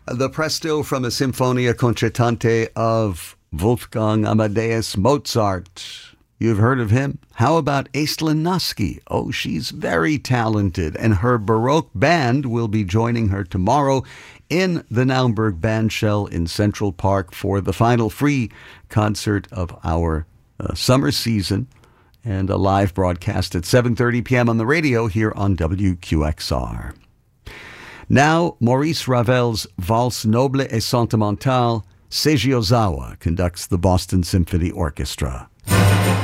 The Presto from a Sinfonia Concertante of Wolfgang Amadeus Mozart. You've heard of him? How about Aislinn Noski? Oh, she's very talented, and her Baroque band will be joining her tomorrow in the Naumburg Bandshell in Central Park for the final free concert of our summer season, and a live broadcast at 7:30 p.m. on the radio here on WQXR. Now, Maurice Ravel's Valse Noble et Sentimentale, Seiji Ozawa conducts the Boston Symphony Orchestra.